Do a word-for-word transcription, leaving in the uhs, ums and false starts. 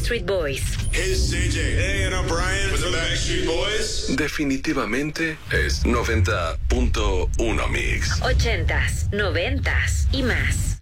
Backstreet Boys. Hey, C J. Hey, and I'm Brian with the Backstreet Boys. Definitivamente es noventa punto uno Mix. Ochentas, noventas y más.